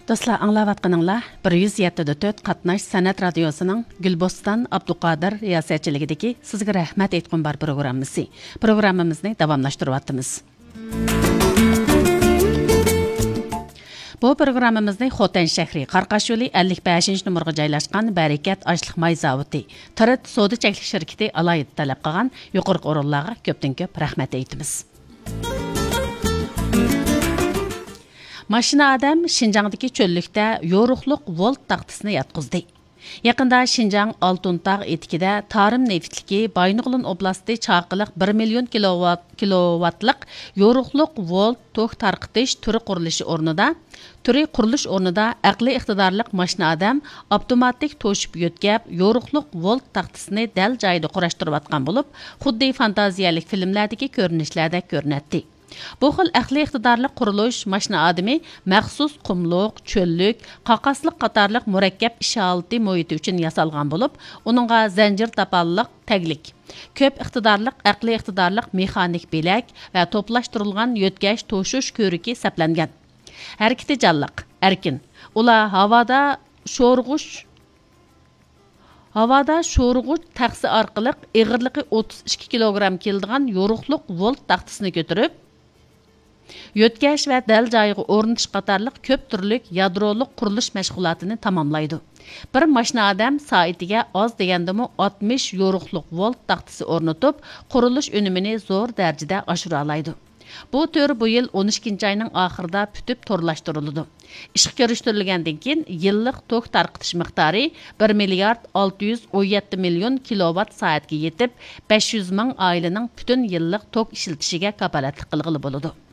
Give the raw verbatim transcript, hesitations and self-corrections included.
Dostlar, аңлаватқаныңlar bir yuz yetti nöqta to'rt Qatnash San'at radiosuning Gulbostan Abduqodir riyosatchiligidagi sizga rahmat aytqum bar programmasi. Programmamizni davomlashtiryapmiz. Bu programmamizni Xotan shahri Qarqash yo'li ellik beshinchi numurga joylashgan Barakat ashliq may zavodi, Tirit savdo cheklik shirkati alohida talab qilgan yuqori o'rinlarga ko'pdan ko'p rahmat aytamiz. Mashina adam Şinjan'daki çöllükte yoruqluq volt taxtasını yatqızdı. Yaqında Şinjan Altuntağ etikide tarım neftliki Baynug'lun oblasti çaqılıq bir milyon kilovat, kilovatlık yoruqluq volt tok tarqıtış türü qurilishi o'rnida, türü qurilish o'rnida aqli iqtidorliq mashina adam avtomatik to'shib yo'tkab yoruqluq volt taxtasini dal joyida qurashtirayotgan bo'lib, xuddi fantaziyalik filmlardagi ko'rinishlarda ko'rinadi. Bu xil aqli iqtidorli qurilish mashina odami maxsus qumluq, cho'llik, qaqasliq qatorliq murakkab ish holati muhiti uchun yasalgan bo'lib, uningga zanjir tapalliq, taglik, ko'p iqtidorli aqli iqtidorli mexanik belak va to'plashtirilgan yo'tkash to'shish ko'riki saplangan. Harakati jonliq, erkin. Ular havoda sho'rg'ush Havada sho'rg'uch taxsi orqali ig'irligi o'ttiz ikki kilogramm keladigan yoruqliq volt taxtasini ko'tarib, yo'tkash va dal joyiga o'rnatish qatorliq ko'p turlik yadroliq qurilish mashg'ulotini tamomlaydi. Bir mashina odam soatiga oz degandimi oltmish yoruqliq volt taxtasi o'rnatib, qurilish unumini zo'r darajada oshira oladi. Bu tür bu yil o'n ikkinchi oyning oxirida pütüp torlashtirildi. Ishga kirishtirilgandan keyin yillik tok tarqitish miqdori bir milliard olti yuz o'n yetti million kilovat soatga yetib, besh yuz ming oilaning butun yillik tok ishlatishiga kafolatlik qilg'ili bo'ladi.